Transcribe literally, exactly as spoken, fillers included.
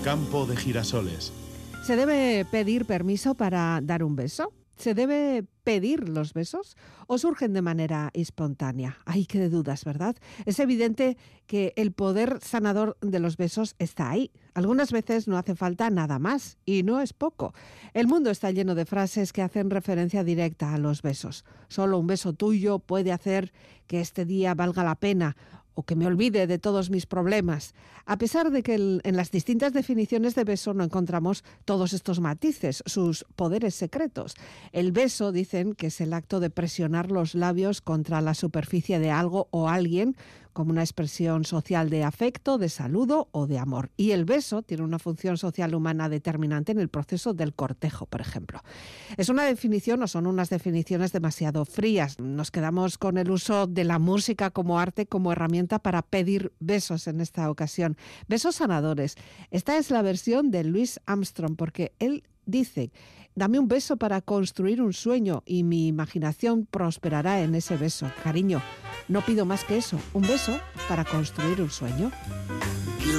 Campo de Girasoles. ¿Se debe pedir permiso para dar un beso? ¿Se debe pedir los besos o surgen de manera espontánea? Ay, qué de dudas, ¿verdad? Es evidente que el poder sanador de los besos está ahí. Algunas veces no hace falta nada más y no es poco. El mundo está lleno de frases que hacen referencia directa a los besos. Solo un beso tuyo puede hacer que este día valga la pena o que me olvide de todos mis problemas. A pesar de que el, en las distintas definiciones de beso no encontramos todos estos matices, sus poderes secretos. El beso, dicen, que es el acto de presionar los labios contra la superficie de algo o alguien como una expresión social de afecto, de saludo o de amor. Y el beso tiene una función social humana determinante en el proceso del cortejo, por ejemplo. ¿Es una definición o son unas definiciones demasiado frías? Nos quedamos con el uso de la música como arte, como herramienta para pedir besos en esta ocasión. Besos sanadores. Esta es la versión de Louis Armstrong, porque él dice: dame un beso para construir un sueño y mi imaginación prosperará en ese beso. Cariño, no pido más que eso, un beso para construir un sueño.